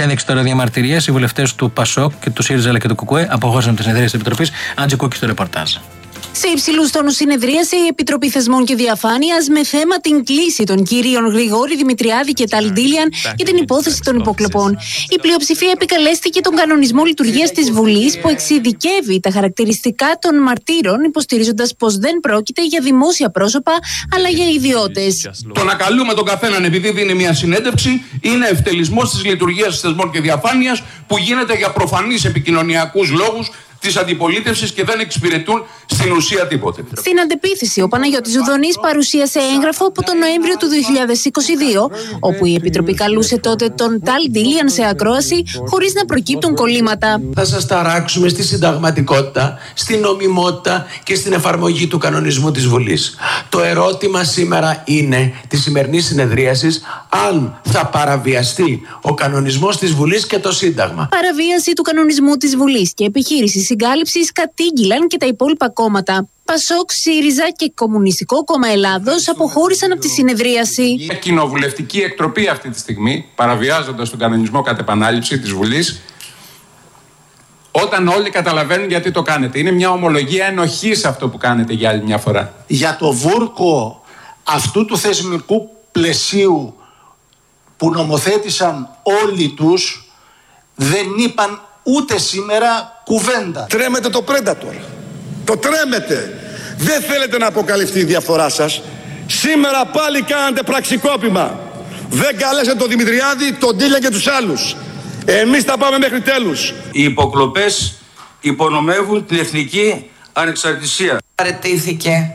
Σε ένδειξη τώρα διαμαρτυρίας, οι βουλευτές του ΠΑΣΟΚ και του ΣΥΡΙΖΑ αλλά και του ΚΚΕ αποχώρησαν από τη συνεδρία της Επιτροπής. Άντζη Κούκκι στο ρεπορτάζ. Σε υψηλούς τόνους συνεδρίασε η Επιτροπή Θεσμών και Διαφάνειας με θέμα την κλίση των κυρίων Γρηγόρη Δημητριάδη και Ταλ Ντίλιαν για την υπόθεση των υποκλοπών. Η πλειοψηφία επικαλέστηκε τον κανονισμό λειτουργίας της Βουλής που εξειδικεύει τα χαρακτηριστικά των μαρτύρων, υποστηρίζοντας πως δεν πρόκειται για δημόσια πρόσωπα αλλά για ιδιώτες. Το να καλούμε τον καθέναν επειδή δίνει μια συνέντευξη είναι ευτελισμός της λειτουργίας Θεσμών και Διαφάνειας που γίνεται για προφανείς επικοινωνιακούς λόγους της αντιπολίτευσης και δεν εξυπηρετούν στην ουσία τίποτε. Στην αντεπίθεση, ο Παναγιώτης Ζουδονής παρουσίασε έγγραφο από τον Νοέμβριο του 2022, όπου η Επιτροπή καλούσε τότε τον Ταλ Ντίλιαν σε ακρόαση χωρίς να προκύπτουν κολλήματα. Θα σας ταράξουμε στη συνταγματικότητα, στην νομιμότητα και στην εφαρμογή του κανονισμού της Βουλής. Το ερώτημα σήμερα είναι της σημερινής συνεδρίασης αν θα παραβιαστεί ο κανονισμός της Βουλής και το Σύνταγμα. Παραβίαση του κανονισμού της Βουλής και επιχείρηση συγκάλυψης κατήγγυλαν και τα υπόλοιπα κόμματα. ΠΑΣΟΚ, ΣΥΡΙΖΑ και Κομμουνιστικό Κόμμα Ελλάδος αποχώρησαν από τη συνεδρίαση. Η κοινοβουλευτική εκτροπή αυτή τη στιγμή, παραβιάζοντας τον κανονισμό κατ' επανάληψη της Βουλής, όταν όλοι καταλαβαίνουν γιατί το κάνετε. Είναι μια ομολογία ενοχής αυτό που κάνετε για άλλη μια φορά. Για το βούρκο αυτού του θεσμικού πλαισίου που νομοθέτησαν όλοι τους, δεν είπαν ούτε σήμερα κουβέντα. Τρέμετε το Predator. Το τρέμετε. Δεν θέλετε να αποκαλυφθεί η διαφθορά σας. Σήμερα πάλι κάνατε πραξικόπημα. Δεν καλέσατε τον Δημητριάδη, τον Ντίλια και τους άλλους. Εμείς θα πάμε μέχρι τέλους. Οι υποκλοπές υπονομεύουν την εθνική ανεξαρτησία. Παραιτήθηκε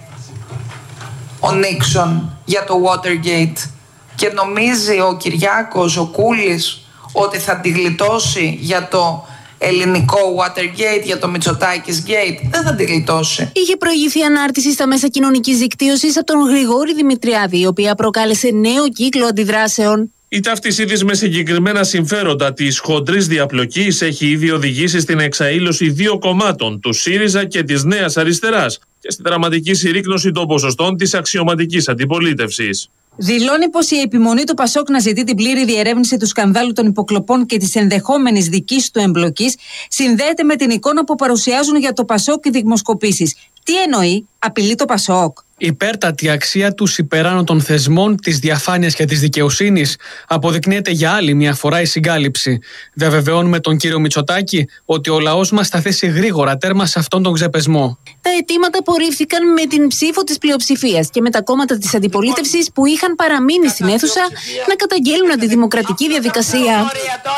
ο Νίξον για το Watergate και νομίζει ο Κυριάκος, ο Κούλης, ότι θα τη γλιτώσει για το ελληνικό Watergate, για το Μητσοτάκης Gate. Δεν θα τη γλιτώσει. Είχε προηγηθεί ανάρτηση στα μέσα κοινωνικής δικτύωσης από τον Γρηγόρη Δημητριάδη, η οποία προκάλεσε νέο κύκλο αντιδράσεων. Η ταύτισή της με συγκεκριμένα συμφέροντα της χοντρής διαπλοκής έχει ήδη οδηγήσει στην εξαήλωση δύο κομμάτων, του ΣΥΡΙΖΑ και της Νέας Αριστεράς, και στη δραματική συρρίκνωση των ποσοστών της αξιωματικής αντιπολίτευσης. Δηλώνει πως η επιμονή του ΠΑΣΟΚ να ζητεί την πλήρη διερεύνηση του σκανδάλου των υποκλοπών και της ενδεχόμενης δικής του εμπλοκής συνδέεται με την εικόνα που παρουσιάζουν για το ΠΑΣΟΚ οι δημοσκοπήσεις. Τι εννοεί, απειλεί το ΠΑΣΟΚ? Υπέρτατη αξία τους υπεράνω των θεσμών, της διαφάνειας και της δικαιοσύνης, αποδεικνύεται για άλλη μια φορά η συγκάλυψη. Διαβεβαιώνουμε τον κύριο Μητσοτάκη ότι ο λαός μας θα θέσει γρήγορα τέρμα σε αυτόν τον ξεπεσμό. Τα αιτήματα απορρίφθηκαν με την ψήφο της πλειοψηφίας και με τα κόμματα της αντιπολίτευσης που είχαν παραμείνει στην αίθουσα να καταγγέλουν αντιδημοκρατική διαδικασία.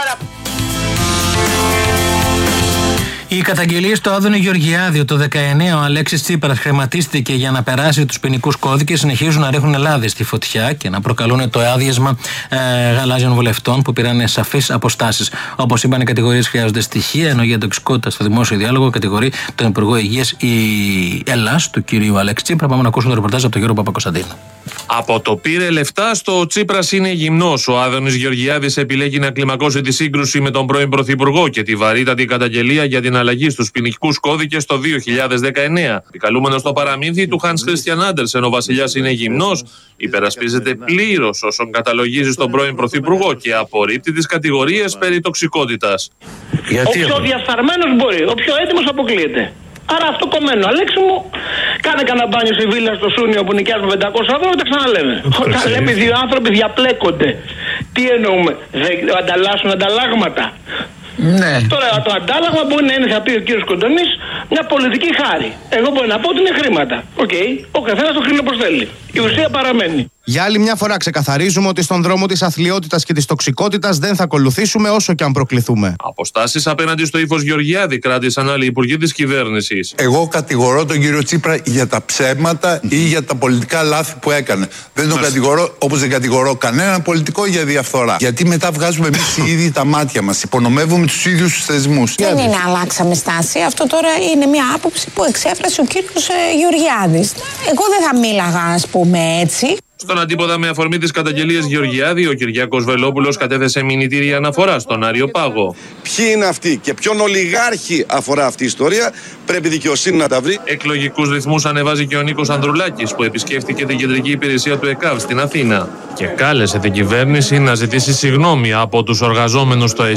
Οι καταγγελίες στο Άδωνη Γεωργιάδη το 19 ο Αλέξης Τσίπρας χρηματίστηκε για να περάσει τους ποινικούς κώδικες συνεχίζουν να ρίχνουν λάδι στη φωτιά και να προκαλούν το άδειασμα γαλάζιων βουλευτών που πήραν σαφείς αποστάσεις. Όπως είπαν, οι κατηγορίες χρειάζονται στοιχεία, ενώ για τοξικότητα στο δημόσιο διάλογο κατηγορεί τον Υπουργό Υγείας η Ελλάς του κυρίου Αλέξη Τσίπρα. Πάμε να ακούσουμε το ρεπορτάζ από τον Γιώργο Παπακοσταντίνου. Από το πήρε λεφτά στο Τσίπρας είναι γυμνός. Ο Άδωνης Γεωργιάδης επιλέγει να κλιμακώσει τη σύγκρουση με τον πρώην Πρωθυπουργό και τη βαρύτατη καταγγελία για την αλλαγή στους ποινικούς κώδικες το 2019. Επικαλούμενος στο παραμύθι του Hans Christian Andersen, ο βασιλιάς είναι γυμνός, υπερασπίζεται πλήρως όσων καταλογίζει στον πρώην Πρωθυπουργό και απορρίπτει τις κατηγορίες περί τοξικότητας. Ο πιο διαφθαρμένος μπορεί, ο πιο έτοιμος αποκλείεται. Άρα αυτό κομμένο. Αλέξη μου, κάνε κανένα μπάνιο στη βίλα στο Σούνιο που νοικιάζουμε 500 ευρώ, τα ξαναλέμε. Όταν λέμε δύο άνθρωποι διαπλέκονται, τι εννοούμε, δεν ανταλλάσσουν ανταλλάγματα? Ναι. Τώρα το αντάλλαγμα μπορεί να είναι, θα πει ο κύριος Κοντονής, μια πολιτική χάρη. Εγώ μπορεί να πω ότι είναι χρήματα. Οκ, ο καθένας το χρήμα πως θέλει. Η ουσία παραμένει. Για άλλη μια φορά ξεκαθαρίζουμε ότι στον δρόμο της αθλιότητας και της τοξικότητας δεν θα ακολουθήσουμε όσο και αν προκληθούμε. Αποστάσεις απέναντι στο ύφος Γεωργιάδη κράτησαν άλλοι υπουργοί της κυβέρνησης. Εγώ κατηγορώ τον κύριο Τσίπρα για τα ψέματα ή για τα πολιτικά λάθη που έκανε. Δεν τον κατηγορώ, όπως δεν κατηγορώ κανέναν πολιτικό για διαφθορά. Γιατί μετά βγάζουμε εμείς οι ίδιοι τα μάτια μας. Υπονομεύουμε τους ίδιους τους θεσμούς. Δεν είναι αλλάξαμε στάση. Αυτό τώρα είναι μια άποψη που εξέφρασε ο κύριος Γεωργιάδης. Εγώ δεν θα μίλαγα, ας πούμε, έτσι. Στον αντίποδα, με αφορμή τις καταγγελίες Γεωργιάδη, ο Κυριάκος Βελόπουλος κατέθεσε μηνυτήρια αναφορά στον Άριο Πάγο. Ποιοι είναι αυτοί και ποιον ολιγάρχη αφορά αυτή η ιστορία, πρέπει η δικαιοσύνη να τα βρει. Εκλογικούς ρυθμούς ανεβάζει και ο Νίκος Ανδρουλάκης, που επισκέφθηκε την κεντρική υπηρεσία του ΕΚΑΒ στην Αθήνα και κάλεσε την κυβέρνηση να ζητήσει συγγνώμη από τους εργαζόμενους στο